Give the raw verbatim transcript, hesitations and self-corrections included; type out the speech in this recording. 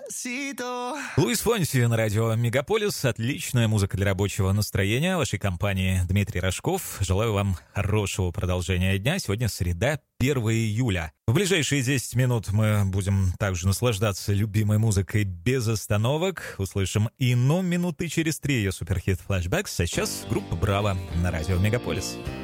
Луис Фонси на радио Мегаполис. Отличная музыка для рабочего настроения. В вашей компании Дмитрий Рожков. Желаю вам хорошего продолжения дня. Сегодня среда, первое июля. В ближайшие десять минут мы будем также наслаждаться любимой музыкой без остановок. Услышим и, но минуты через три ее суперхит «Flashbacks». А сейчас группа «Браво» на радио Мегаполис.